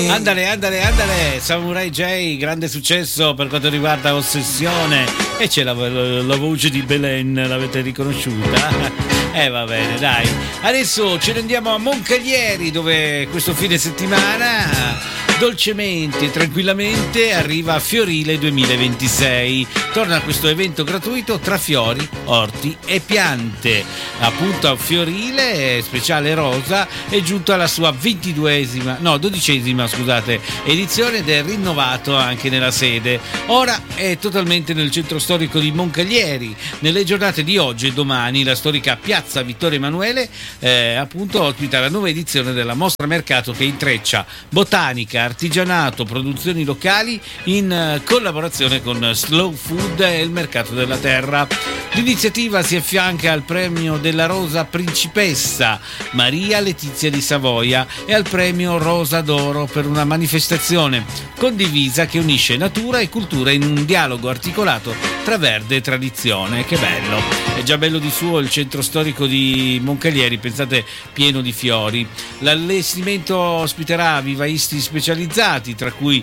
Andale, Samurai J, grande successo per quanto riguarda Ossessione, e c'è la voce di Belen, l'avete riconosciuta? Va bene, dai. Adesso ce ne andiamo a Moncalieri, dove questo fine settimana dolcemente e tranquillamente arriva Fiorile 2026. Torna questo evento gratuito tra fiori, orti e piante. Appunto a Fiorile, speciale rosa, è giunto alla sua 12ª edizione ed è rinnovato anche nella sede. Ora è totalmente nel centro storico di Moncalieri. Nelle giornate di oggi e domani la storica piazza Vittorio Emanuele appunto ospita la nuova edizione della mostra mercato che intreccia botanica, artigianato, produzioni locali in collaborazione con Slow Food e il Mercato della Terra. L'iniziativa si affianca al premio della Rosa Principessa Maria Letizia di Savoia e al premio Rosa d'Oro per una manifestazione condivisa che unisce natura e cultura in un dialogo articolato tra verde e tradizione. Che bello! È già bello di suo il centro storico di Moncalieri, pensate, pieno di fiori. L'allestimento ospiterà vivaisti specializzati, tra cui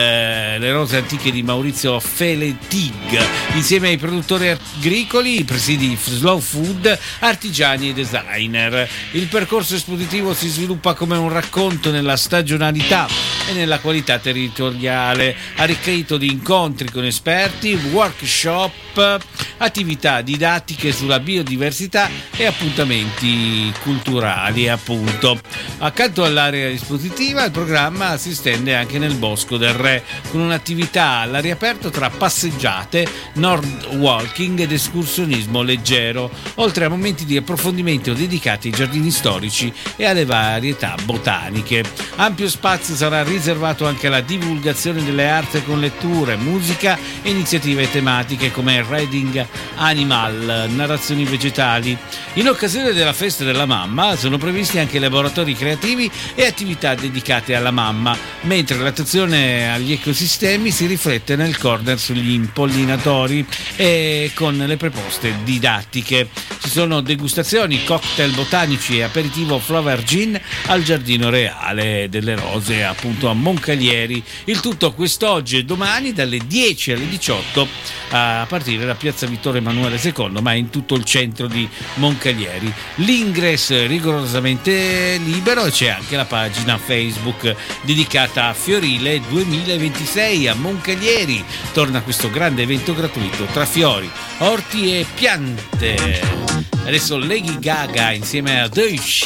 le rose antiche di Maurizio Feletig, insieme ai produttori agricoli, presidi Slow Food, artigiani e designer. Il percorso espositivo si sviluppa come un racconto nella stagionalità e nella qualità territoriale, arricchito di incontri con esperti, workshop, attività didattiche sulla biodiversità e appuntamenti culturali, appunto. Accanto all'area espositiva il programma si estende anche nel Bosco del Re, con un'attività all'aria aperta tra passeggiate, nord walking ed escursionismo leggero, oltre a momenti di approfondimento dedicati ai giardini storici e alle varietà botaniche. Ampio spazio sarà riservato anche alla divulgazione delle arti con letture, musica e iniziative tematiche come Reading Animal, narrazioni vegetali. In occasione della festa della mamma sono previsti anche laboratori creativi e attività dedicate alla mamma, mentre l'attenzione agli ecosistemi si riflette nel corner sugli impollinatori e con le proposte didattiche. Ci sono degustazioni, cocktail botanici e aperitivo Flower Gin al Giardino Reale delle Rose, appunto a Moncalieri. Il tutto quest'oggi e domani dalle 10 alle 18 a partire da piazza Vittorio Emanuele II, ma in tutto il centro di Moncalieri. L'ingresso è rigorosamente libero e c'è anche la pagina Facebook dedicata a Fiorile 2026 a Moncalieri. Torna questo grande evento gratuito tra fiori, orti e piante. Adesso Lady Gaga insieme a Deutsch.